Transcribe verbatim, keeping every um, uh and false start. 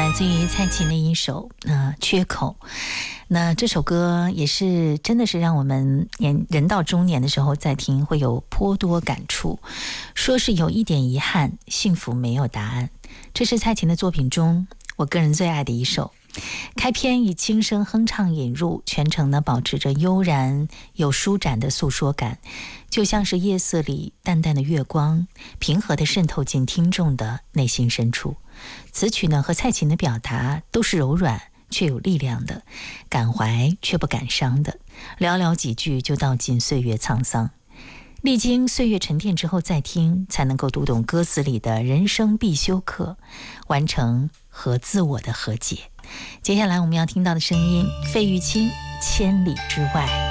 来自于蔡琴的一首呃缺口。那这首歌也是真的是让我们年人到中年的时候再听会有颇多感触，说是有一点遗憾，幸福没有答案。这是蔡琴的作品中我个人最爱的一首，开篇以轻声哼唱引入，全程呢保持着悠然有舒展的诉说感，就像是夜色里淡淡的月光，平和地渗透进听众的内心深处。词曲呢和蔡琴的表达都是柔软却有力量的，感怀却不感伤的，寥寥几句就道尽岁月沧桑。历经岁月沉淀之后再听，才能够读懂歌词里的人生必修课，完成和自我的和解。接下来我们要听到的声音，费玉清《千里之外》。